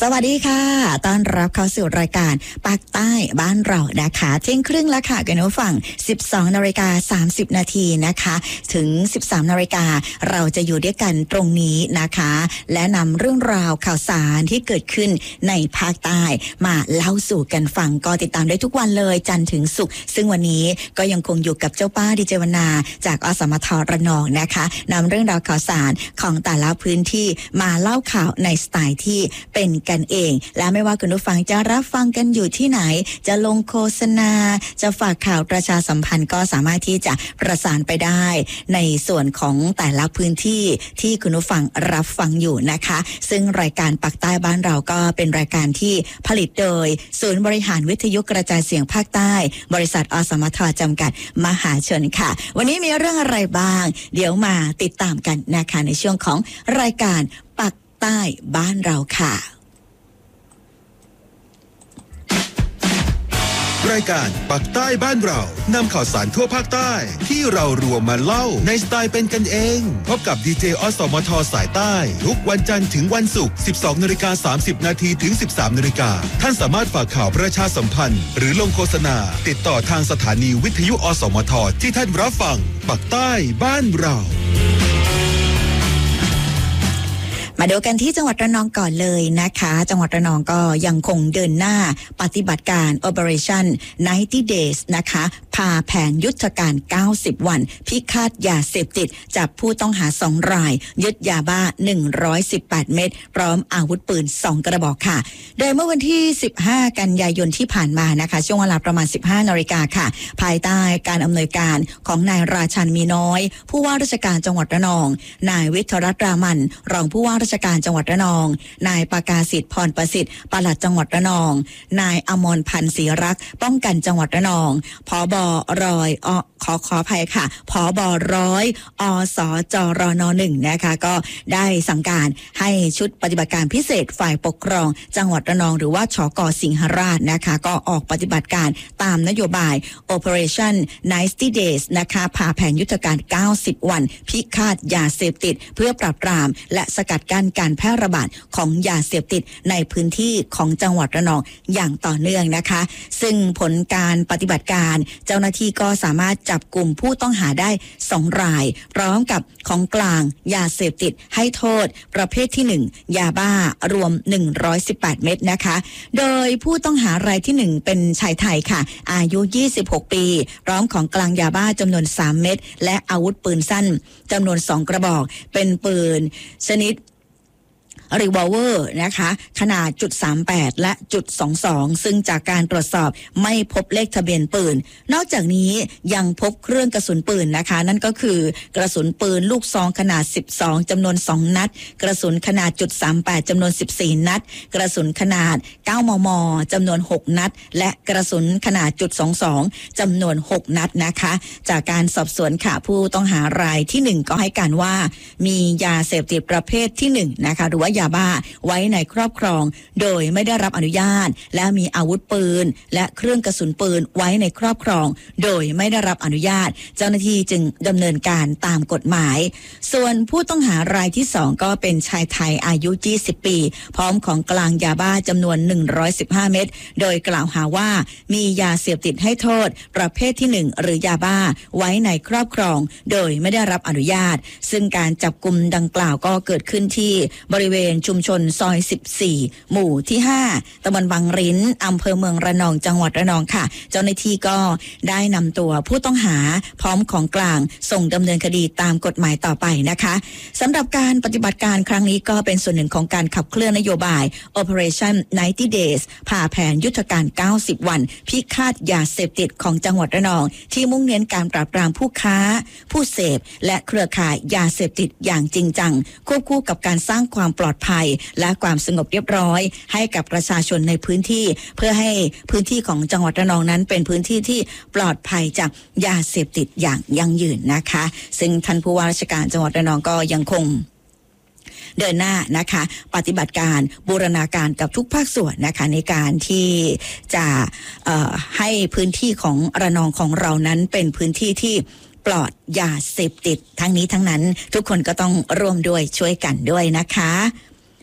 สวัสดีค่ะต้อนรับเข้าสู่รายการปากใต้บ้านเรานะคะเที่ยงครึ่งแล้วค่ะคุณผู้ฟัง 12:30 นาทีนะคะถึง 13 นาฬิกาเราจะอยู่ด้วยกันตรงนี้นะคะและนำเรื่องราวข่าวสารที่เกิดขึ้นในภาคใต้มาเล่าสู่กันฟังก็ติดตามได้ทุกวันเลยจันทร์ถึงศุกร์ซึ่งวันนี้ก็ยังคงอยู่กับเจ้าป้าดีเจวนาจากอสมทระนองนะคะนำเรื่องราวข่าวสารของแต่ละพื้นที่มาเล่าข่าวในสไตล์ที่เป็นกันเองและไม่ว่าคุณผู้ฟังจะรับฟังกันอยู่ที่ไหนจะลงโฆษณาจะฝากข่าวประชาสัมพันธ์ก็สามารถที่จะประสานไปได้ในส่วนของแต่ละพื้นที่ที่คุณผู้ฟังรับฟังอยู่นะคะซึ่งรายการปากใต้บ้านเราก็เป็นรายการที่ผลิตโดยศูนย์บริหารวิทยุกระจายเสียงภาคใต้บริษัทอสมทจำกัดมหาชนค่ะวันนี้มีเรื่องอะไรบ้างเดี๋ยวมาติดตามกันนะคะในช่วงของรายการปากใต้บ้านเราค่ะรายการปักใต้บ้านเรานำข่าวสารทั่วภาคใต้ที่เรารวมมาเล่าในสไตล์เป็นกันเองพบกับดีเจอสมทสายใต้ทุกวันจันทร์ถึงวันศุกร์ 12:30 นาทีถึง 13 นาฬิกาท่านสามารถฝากข่าวประชาสัมพันธ์หรือลงโฆษณาติดต่อทางสถานีวิทยุอสมทที่ท่านรับฟังปักใต้บ้านเรามาดูกันที่จังหวัดระนองก่อนเลยนะคะจังหวัดระนองก็ยังคงเดินหน้าปฏิบัติการ Operation 90 Days นะคะพาแผนยุทธการ90วันพิฆาตยาเสพติดจับผู้ต้องหา2รายยึดยาบ้า118เม็ดพร้อมอาวุธปืน2กระบอกค่ะโดยเมื่อวันที่15กันยายนที่ผ่านมานะคะช่วงเวลาประมาณ 15 นาฬิกาค่ะภายใต้การอำนวยการของนายราชันมีน้อยผู้ว่าราชการจังหวัดระนองนายวิทยรัตน์รามันรองผู้ว่าราชการจังหวัดระนองนายปากาศิษฐ์พรประสิทธิ์ปลัดจังหวัดระนองนายอมรพันธ์ศรีรักษ์ป้องกันจังหวัดระนองผบ.รอยขออภัยค่ะผบ.ร้อยอสจรน.1นะคะก็ได้สั่งการให้ชุดปฏิบัติการพิเศษฝ่ายปกครองจังหวัดระนองหรือว่าชก.สิงหราชนะคะก็ออกปฏิบัติการตามนโยบาย Operation 90 Days นะคะพาแผนยุทธการ90วันพิฆาตยาเสพติดเพื่อปราบปรามและสกัดกั้นการแพร่ระบาดของยาเสพติดในพื้นที่ของจังหวัดระนองอย่างต่อเนื่องนะคะซึ่งผลการปฏิบัติการเจ้าหน้าที่ก็สามารถจับกลุ่มผู้ต้องหาได้2รายพร้อมกับของกลางยาเสพติดให้โทษประเภทที่1ยาบ้ารวม118เม็ดนะคะโดยผู้ต้องหารายที่1เป็นชายไทยค่ะอายุ26ปีพร้อมของกลางยาบ้าจำนวน3เม็ดและอาวุธปืนสั้นจำนวน2กระบอกเป็นปืนชนิดรีวอลเวอร์นะคะขนาด.38และ.22ซึ่งจากการตรวจสอบไม่พบเลขทะเบียนปืนนอกจากนี้ยังพบเครื่องกระสุนปืนนะคะนั่นก็คือกระสุนปืนลูกซองขนาด12จำนวน2นัดกระสุนขนาด.38จำนวน14นัดกระสุนขนาด9มมจำนวน6นัดและกระสุนขนาด.22จำนวน6นัดนะคะจากการสอบสวนค่ะผู้ต้องหารายที่1ก็ให้การว่ามียาเสพติดประเภทที่1นะคะหรือว่ายาบ้าไว้ในครอบครองโดยไม่ได้รับอนุญาตและมีอาวุธปืนและเครื่องกระสุนปืนไว้ในครอบครองโดยไม่ได้รับอนุญาตเจ้าหน้าที่จึงดำเนินการตามกฎหมายส่วนผู้ต้องหารายที่2ก็เป็นชายไทยอายุ20ปีพร้อมของกลางยาบ้าจำนวน115เม็ดโดยกล่าวหาว่ามียาเสพติดให้โทษประเภทที่1หรือยาบ้าไว้ในครอบครองโดยไม่ได้รับอนุญาตซึ่งการจับกุมดังกล่าวก็เกิดขึ้นที่บริเวณชุมชนซอย14หมู่ที่5ตำบลบางริ้นอำเภอเมืองระนองจังหวัดระนองค่ะเจ้าหน้าที่ก็ได้นำตัวผู้ต้องหาพร้อมของกลางส่งดำเนินคดีตามกฎหมายต่อไปนะคะสำหรับการปฏิบัติการครั้งนี้ก็เป็นส่วนหนึ่งของการขับเคลื่อนนโยบาย Operation 90 Days ผ่าแผนยุทธการ90วันพิฆาตยาเสพติดของจังหวัดระนองที่มุ่งเน้นการปราบปรามผู้ค้าผู้เสพและเครือข่ายยาเสพติดอย่างจริงจังควบคู่กับการสร้างความปลอดภัยและความสงบเรียบร้อยให้กับประชาชนในพื้นที่เพื่อให้พื้นที่ของจังหวัดระนองนั้นเป็นพื้นที่ที่ปลอดภัยจากยาเสพติดอย่างยั่งยืนนะคะซึ่งท่านผู้ว่าราชการจังหวัดระนองก็ยังคงเดินหน้านะคะปฏิบัติการบูรณาการกับทุกภาคส่วนนะคะในการที่จะให้พื้นที่ของระนองของเรานั้นเป็นพื้นที่ที่ปลอดยาเสพติดทั้งนี้ทั้งนั้นทุกคนก็ต้องร่วมด้วยช่วยกันด้วยนะคะ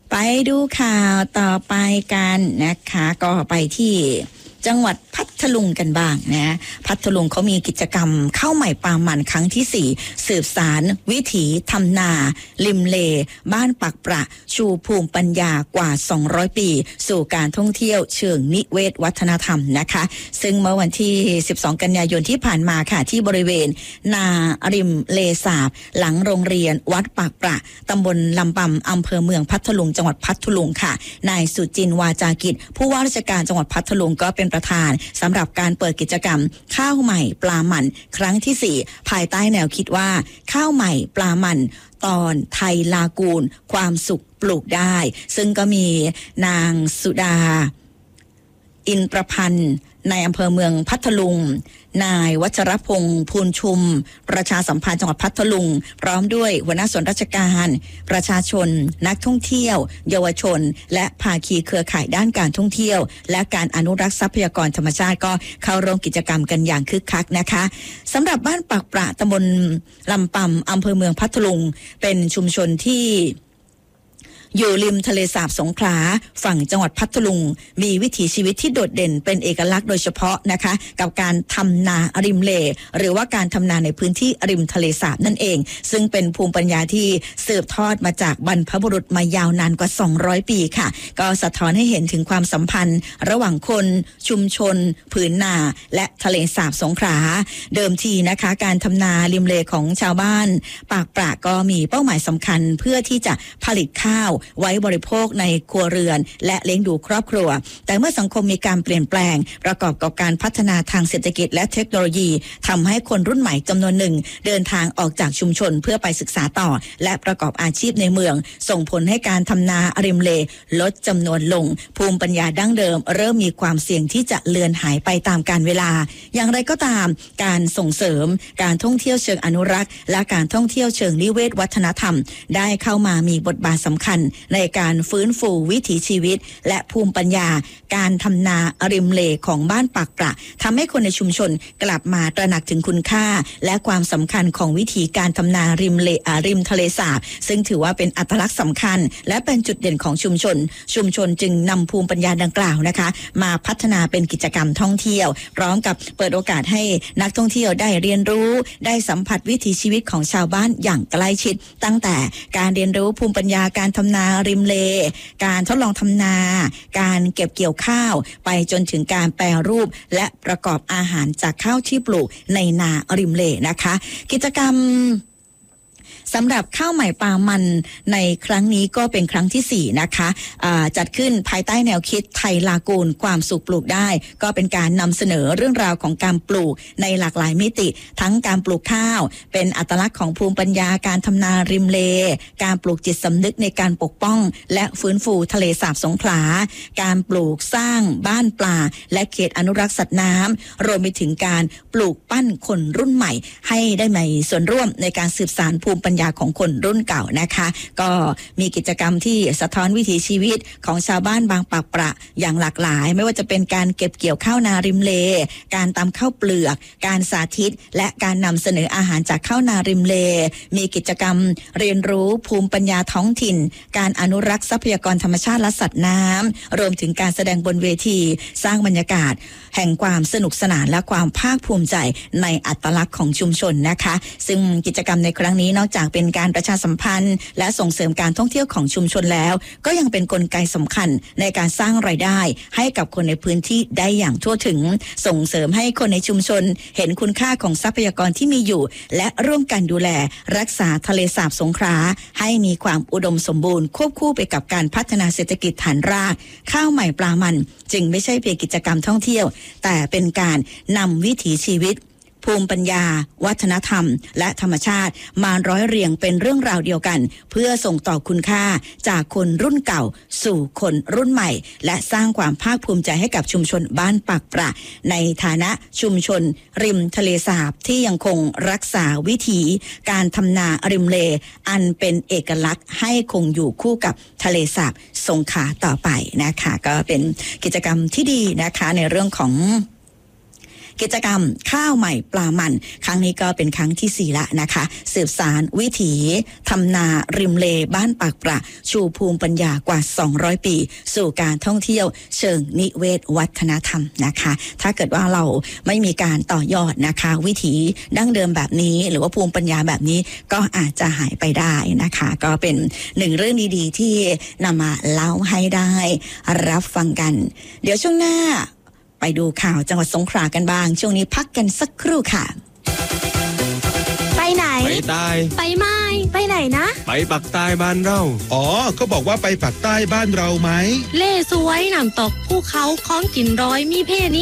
ไปดูข่าวต่อไปกันนะคะก็ไปที่จังหวัดพัทลุงกันบ้างนะพัทลุงเขามีกิจกรรมข้าวใหม่ปลามันครั้งที่4สืบสารวิถีทำนาริมเลบ้านปักประชูภูมิปัญญากว่า200ปีสู่การท่องเที่ยวเชิงนิเวศวัฒนธรรมนะคะซึ่งเมื่อวันที่12กันยายนที่ผ่านมาค่ะที่บริเวณนาริมเลสาบหลังโรงเรียนวัดปักประตำบลลำปำอำเภอเมืองพัทลุงจังหวัดพัทลุงค่ะนายสุจินต์วาจากิจผู้ว่าราชการจังหวัดพัทลุงก็เป็นประธานสำหรับการเปิดกิจกรรมข้าวใหม่ปลามันครั้งที่4ภายใต้แนวคิดว่าข้าวใหม่ปลามันตอนไทยลากูลความสุขปลูกได้ซึ่งก็มีนางสุดาอินประพันธ์ในอำเภอเมืองพัทลุงนายวัชรพงษ์ภูลชุมประชาสัมพันธ์จังหวัดพัทลุงพร้อมด้วยหัวหน้าส่วนราชการประชาชนนักท่องเที่ยวเยาวชนและภาคีเครือข่ายด้านการท่องเที่ยวและการอนุรักษ์ทรัพยากรธรรมชาติก็เข้าร่วมกิจกรรมกันอย่างคึกคักนะคะสำหรับบ้านปากประตำบลลำปำอำเภอเมืองพัทลุงเป็นชุมชนที่อยู่ริมทะเลสาบสงขลาฝั่งจังหวัดพัทลุงมีวิถีชีวิตที่โดดเด่นเป็นเอกลักษณ์โดยเฉพาะนะคะกับการทำนาริมเลหรือว่าการทำนาในพื้นที่ริมทะเลสาบนั่นเองซึ่งเป็นภูมิปัญญาที่สืบทอดมาจากบรรพบุรุษมายาวนานกว่า200ปีค่ะก็สะท้อนให้เห็นถึงความสัมพันธ์ระหว่างคนชุมชนผืนนาและทะเลสาบสงขลาเดิมทีนะคะการทำนาริมเลของชาวบ้านปากประก็มีเป้าหมายสำคัญเพื่อที่จะผลิตข้าวไว้บริโภคในครัวเรือนและเลี้ยงดูครอบครัวแต่เมื่อสังคมมีการเปลี่ยนแปลงประกอบกับการพัฒนาทางเศรษฐกิจและเทคโนโลยีทำให้คนรุ่นใหม่จำนวนหนึ่งเดินทางออกจากชุมชนเพื่อไปศึกษาต่อและประกอบอาชีพในเมืองส่งผลให้การทำนาริมเลลดจำนวนลงภูมิปัญญาดั้งเดิมเริ่มมีความเสี่ยงที่จะเลือนหายไปตามกาลเวลาอย่างไรก็ตามการส่งเสริมการท่องเที่ยวเชิงอนุรักษ์และการท่องเที่ยวเชิงนิเวศวัฒนธรรมได้เข้ามามีบทบาทสำคัญในการฟื้นฟูวิถีชีวิตและภูมิปัญญาการทำนาริมเลของบ้านปากประทำให้คนในชุมชนกลับมาตระหนักถึงคุณค่าและความสำคัญของวิธีการทำนาริมทะเลสาบซึ่งถือว่าเป็นอัตลักษณ์สำคัญและเป็นจุดเด่นของชุมชนจึงนำภูมิปัญญาดังกล่าวนะคะมาพัฒนาเป็นกิจกรรมท่องเที่ยวพร้อมกับเปิดโอกาสให้นักท่องเที่ยวได้เรียนรู้ได้สัมผัสวิถีชีวิตของชาวบ้านอย่างใกล้ชิดตั้งแต่การเรียนรู้ภูมิปัญญาการทำนาริมเลการทดลองทำนาการเก็บเกี่ยวข้าวไปจนถึงการแปรรูปและประกอบอาหารจากข้าวที่ปลูกในนาริมเลนะคะกิจกรรมสำหรับข้าวใหม่ปลามันในครั้งนี้ก็เป็นครั้งที่4นะคะจัดขึ้นภายใต้แนวคิดไทยลากูลความสุขปลูกได้ก็เป็นการนำเสนอเรื่องราวของการปลูกในหลากหลายมิติทั้งการปลูกข้าวเป็นอัตลักษณ์ของภูมิปัญญาการทำนาริมเลการปลูกจิตสำนึกในการปกป้องและฟื้นฟูทะเลสาบสงขลาการปลูกสร้างบ้านปลาและเขตอนุรักษ์สัตว์น้ำรวมไปถึงการปลูกปั้นคนรุ่นใหม่ให้ได้มีส่วนร่วมในการสืบสานภูมิปัญญาของคนรุ่นเก่านะคะก็มีกิจกรรมที่สะท้อนวิถีชีวิตของชาวบ้านบางปากประอย่างหลากหลายไม่ว่าจะเป็นการเก็บเกี่ยวข้าวนาริมเลการตำข้าวเปลือกการสาธิตและการนำเสนออาหารจากข้าวนาริมเลมีกิจกรรมเรียนรู้ภูมิปัญญาท้องถิ่นการอนุรักษ์ทรัพยากรธรรมชาติและสัตว์น้ำรวมถึงการแสดงบนเวทีสร้างบรรยากาศแห่งความสนุกสนานและความภาคภูมิใจในอัตลักษณ์ของชุมชนนะคะซึ่งกิจกรรมในครั้งนี้นอกจากเป็นการประชาสัมพันธ์และส่งเสริมการท่องเที่ยวของชุมชนแล้วก็ยังเป็นกลไกสำคัญในการสร้างรายได้ให้กับคนในพื้นที่ได้อย่างทั่วถึงส่งเสริมให้คนในชุมชนเห็นคุณค่าของทรัพยากรที่มีอยู่และร่วมกันดูแลรักษาทะเลสาบสงขลาให้มีความอุดมสมบูรณ์ควบคู่ไปกับการพัฒนาเศรษฐกิจฐานรากข้าวใหม่ปลามันจึงไม่ใช่เพียงกิจกรรมท่องเที่ยวแต่เป็นการนำวิถีชีวิตภูมิปัญญาวัฒนธรรมและธรรมชาติมาร้อยเรียงเป็นเรื่องราวเดียวกันเพื่อส่งต่อคุณค่าจากคนรุ่นเก่าสู่คนรุ่นใหม่และสร้างความภาคภูมิใจให้กับชุมชนบ้านปากประในฐานะชุมชนริมทะเลสาบที่ยังคงรักษาวิถีการทำนาริมเลอันเป็นเอกลักษณ์ให้คงอยู่คู่กับทะเลสาบสงขลาต่อไปนะคะก็เป็นกิจกรรมที่ดีนะคะในเรื่องของกิจกรรมข้าวใหม่ปลามันครั้งนี้ก็เป็นครั้งที่4ละนะคะสืบสานวิถีทำนาริมเลบ้านปากประชูภูมิปัญญากว่า200ปีสู่การท่องเที่ยวเชิงนิเวศวัฒนธรรมนะคะถ้าเกิดว่าเราไม่มีการต่อยอดนะคะวิถีดั้งเดิมแบบนี้หรือว่าภูมิปัญญาแบบนี้ก็อาจจะหายไปได้นะคะก็เป็นหนึ่งเรื่องดีๆที่นำมาเล่าให้ได้รับฟังกันเดี๋ยวช่วงหน้าไปดูข่าวจังหวัดสงขลากันบ้างช่วงนี้พักกันสักครู่ค่ะไปไหนไปใต้ไปไม่ไปไหนนะไปปักใต้บ้านเราอ๋อก็บอกว่าไปปักใต้บ้านเราไหมเล่สวยน้ำตกภูเขาของกินร้อยมีเพนี้